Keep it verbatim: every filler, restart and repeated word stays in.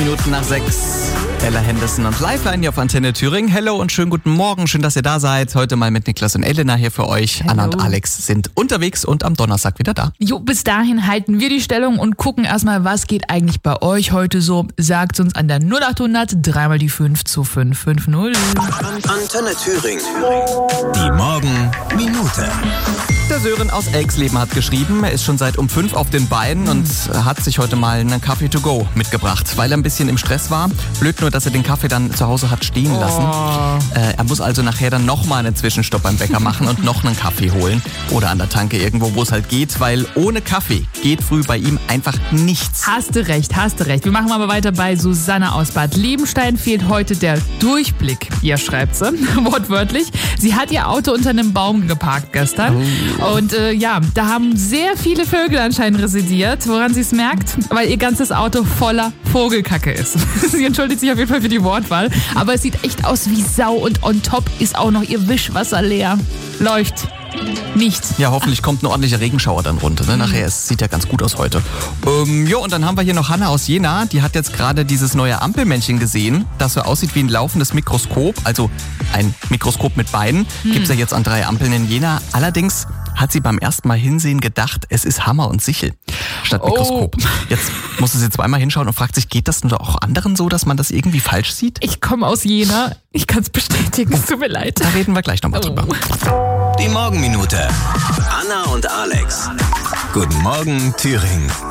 Minuten nach sechs. Ella Henderson und Lifeline hier auf Antenne Thüringen. Hello und schönen guten Morgen. Schön, dass ihr da seid. Heute mal mit Niklas und Elena hier für euch. Hello. Anna und Alex sind unterwegs und am Donnerstag wieder da. Jo, bis dahin halten wir die Stellung und gucken erstmal, was geht eigentlich bei euch heute so. Sagt uns an der null acht hundert dreimal die fünf zu fünf fünf null. Antenne Thüringen. Die Morgenminute. Der Sören aus Elxleben hat geschrieben, er ist schon seit um fünf auf den Beinen und hat sich heute mal einen Kaffee to go mitgebracht, weil er ein bisschen im Stress war. Blöd nur, dass er den Kaffee dann zu Hause hat stehen lassen. Oh. Äh, er muss also nachher dann nochmal einen Zwischenstopp beim Bäcker machen und noch einen Kaffee holen. Oder an der Tanke irgendwo, wo es halt geht, weil ohne Kaffee geht früh bei ihm einfach nichts. Hast du recht, hast du recht. Wir machen aber weiter bei Susanne aus Bad Liebenstein. Fehlt heute der Durchblick. Ja, schreibt sie, wortwörtlich. Sie hat ihr Auto unter einem Baum geparkt gestern. Oh. Und äh, ja, da haben sehr viele Vögel anscheinend residiert, woran sie es merkt, weil ihr ganzes Auto voller Vogelkacke ist. Sie entschuldigt sich auf jeden Fall für die Wortwahl, aber es sieht echt aus wie Sau und on top ist auch noch ihr Wischwasser leer. Läuft. Nichts. Ja, hoffentlich kommt ein ordentlicher Regenschauer dann runter. Ne? Nachher, es sieht ja ganz gut aus heute. Ähm, jo, und dann haben wir hier noch Hanna aus Jena. Die hat jetzt gerade dieses neue Ampelmännchen gesehen, das so aussieht wie ein laufendes Mikroskop. Also ein Mikroskop mit Beinen. Hm. Gibt's ja jetzt an drei Ampeln in Jena. Allerdings hat sie beim ersten Mal hinsehen gedacht, es ist Hammer und Sichel statt Mikroskop. Oh. Jetzt muss sie zweimal hinschauen und fragt sich, geht das nur auch anderen so, dass man das irgendwie falsch sieht? Ich komme aus Jena. Ich kann es bestätigen. Es tut mir leid. Da reden wir gleich nochmal drüber. Die Morgenminute. Anna und Alex. Guten Morgen, Thüringen.